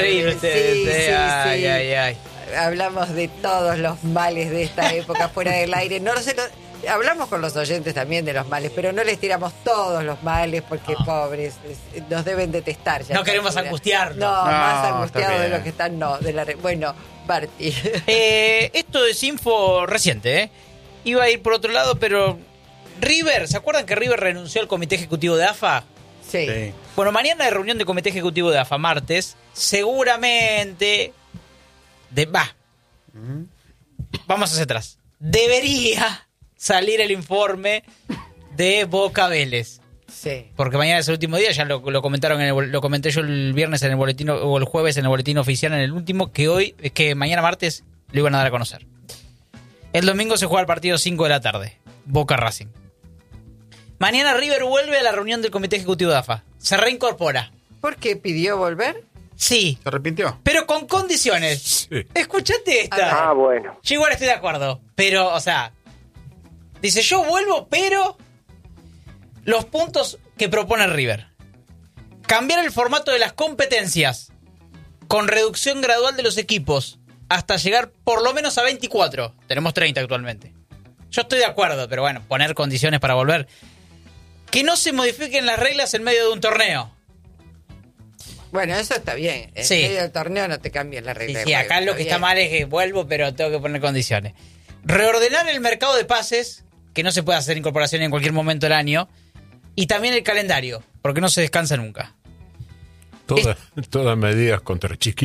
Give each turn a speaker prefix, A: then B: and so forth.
A: Ay.
B: Hablamos de todos los males de esta época fuera del aire. No lo sé, hablamos con los oyentes también de los males, pero no les tiramos todos los males porque pobres, nos deben detestar. Ya
C: no queremos angustiarlos.
B: No, más angustiados de lo que están, no. Bueno, Barty.
C: Esto es info reciente, ¿eh? Iba a ir por otro lado, pero River, ¿se acuerdan que River renunció al comité ejecutivo de AFA?
B: Sí.
C: Bueno, mañana hay reunión de comité ejecutivo de AFA, martes. Seguramente... Vamos hacia atrás. Debería salir el informe de Boca Vélez.
B: Sí.
C: Porque mañana es el último día, ya lo comentaron lo comenté yo el viernes en el boletín, o el jueves en el boletín oficial en el último, que mañana martes lo iban a dar a conocer. El domingo se juega el partido 5 de la tarde. Boca Racing. Mañana River vuelve a la reunión del comité ejecutivo de AFA. Se reincorpora.
B: ¿Por qué pidió volver?
C: Sí.
D: ¿Se arrepintió?
C: Pero con condiciones.
D: Sí.
C: Escuchate esta.
E: Bueno.
C: Yo igual estoy de acuerdo. Pero, o sea, dice, yo vuelvo, pero los puntos que propone River. Cambiar el formato de las competencias con reducción gradual de los equipos hasta llegar por lo menos a 24. Tenemos 30 actualmente. Yo estoy de acuerdo, pero bueno, poner condiciones para volver. Que no se modifiquen las reglas en medio de un torneo.
B: Bueno, eso está bien. En medio del torneo no te cambian la regla.
C: Sí, acá lo que está mal es que vuelvo, pero tengo que poner condiciones. Reordenar el mercado de pases, que no se puede hacer incorporación en cualquier momento del año. Y también el calendario, porque no se descansa nunca.
F: Todas medidas contra Chiqui.